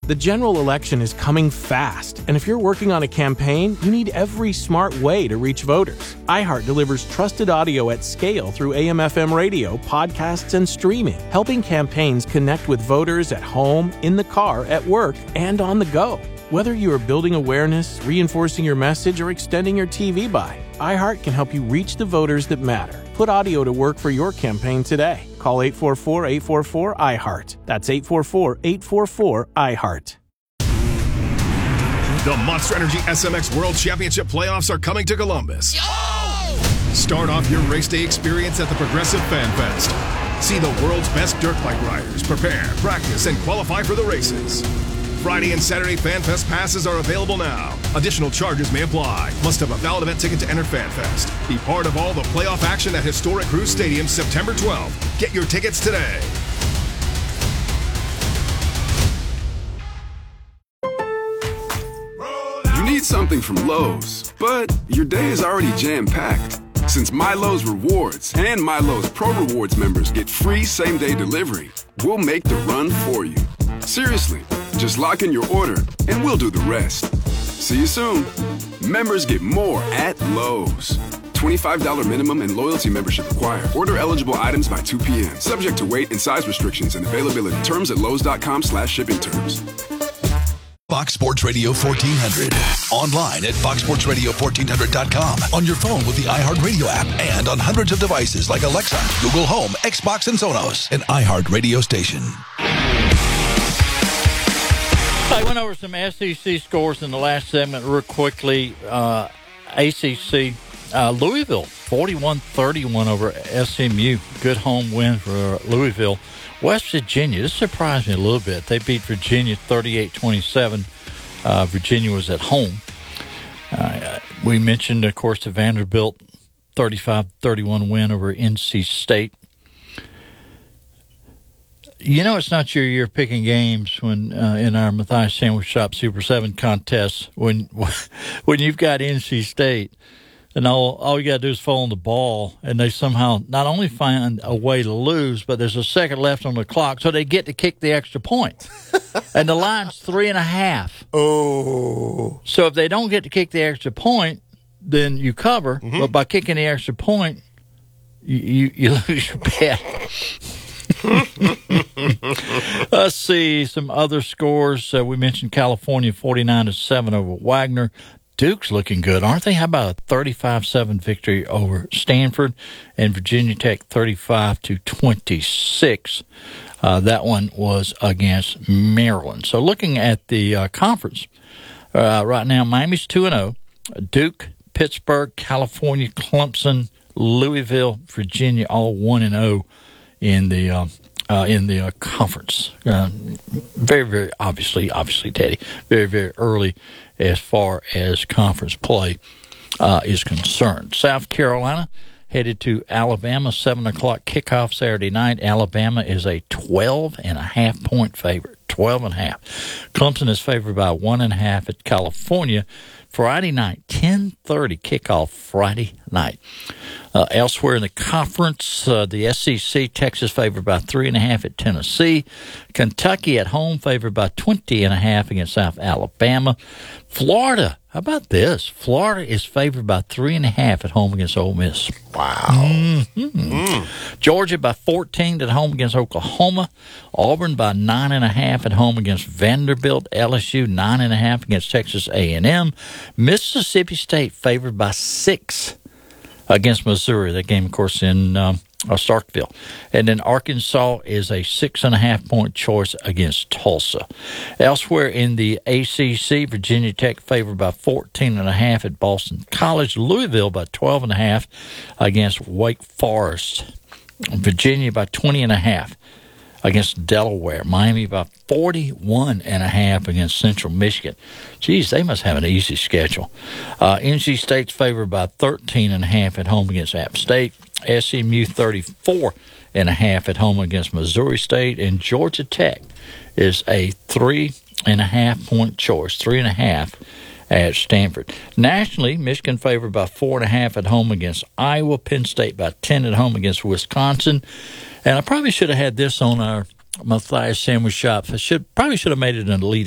The general election is coming fast, and if you're working on a campaign, you need every smart way to reach voters. iHeart delivers trusted audio at scale through AM/FM radio, podcasts, and streaming, helping campaigns connect with voters at home, in the car, at work, and on the go. Whether you are building awareness, reinforcing your message, or extending your TV buy, iHeart can help you reach the voters that matter. Put audio to work for your campaign today. Call 844-844-iHeart. That's 844-844-iHeart. The Monster Energy SMX World Championship playoffs are coming to Columbus. Start off your race day experience at the Progressive Fan Fest. See the world's best dirt bike riders prepare, practice, and qualify for the races. Friday and Saturday Fan Fest passes are available now. Additional charges may apply. Must have a valid event ticket to enter Fan Fest. Be part of all the playoff action at Historic Cruise Stadium September 12th. Get your tickets today. You need something from Lowe's, but your day is already jam-packed. Since MyLowe's Rewards and MyLowe's Pro Rewards members get free same-day delivery, we'll make the run for you. Seriously, just lock in your order and we'll do the rest. See you soon. Members get more at Lowe's. $25 minimum and loyalty membership required. Order eligible items by 2 p.m. Subject to weight and size restrictions and availability. Terms at lowes.com/shipping terms. Fox Sports Radio 1400. Online at foxsportsradio1400.com. On your phone with the iHeartRadio app and on hundreds of devices like Alexa, Google Home, Xbox, and Sonos. An iHeart radio station. I went over some SEC scores in the last segment real quickly. ACC, Louisville, 41-31 over SMU. Good home win for Louisville. West Virginia, this surprised me a little bit. They beat Virginia 38-27. Virginia was at home. We mentioned, of course, the Vanderbilt 35-31 win over NC State. You know it's not your year picking games when in our Matthias Sandwich Shop Super 7 contest when you've got NC State and all you got to do is fall on the ball, and they somehow not only find a way to lose, but there's a second left on the clock, so they get to kick the extra point. And the line's 3.5. Oh. So if they don't get to kick the extra point, then you cover. Mm-hmm. But by kicking the extra point, you lose your bet. Let's see some other scores. We mentioned California 49-7 over Wagner. Duke's looking good, aren't they? How about a 35-7 victory over Stanford, and Virginia Tech 35-26. That one was against Maryland. So looking at the conference right now, Miami's 2-0. Duke, Pittsburgh, California, Clemson, Louisville, Virginia, all 1-0 in the conference. Very, very obviously, Teddy, very, very early as far as conference play is concerned. South Carolina headed to Alabama, 7 o'clock kickoff Saturday night. Alabama is a 12.5-point favorite, 12.5. Clemson is favored by 1.5 at California. Friday night, 10:30 kickoff Friday night. Elsewhere in the conference, the SEC, Texas favored by 3.5 at Tennessee. Kentucky at home favored by 20.5 against South Alabama. Florida, how about this? Florida is favored by 3.5 at home against Ole Miss. Wow. Georgia by 14 at home against Oklahoma. Auburn by 9.5 at home against Vanderbilt. LSU 9.5 against Texas A&M. Mississippi State favored by 6 against Missouri. That game, of course, in Starkville. And then Arkansas is a 6.5-point choice against Tulsa. Elsewhere in the ACC, Virginia Tech favored by 14.5 at Boston College. Louisville by 12.5 against Wake Forest. Virginia by 20.5 against Delaware. Miami by 41.5 against Central Michigan. Geez, they must have an easy schedule. NC State's favored by 13.5 at home against App State. SMU 34.5 at home against Missouri State. And Georgia Tech is a 3.5-point choice, 3.5 at Stanford. Nationally, Michigan favored by 4.5 at home against Iowa. Penn State by 10 at home against Wisconsin. And I probably should have had this on our Matthias Sandwich Shop. Probably should have made it an Elite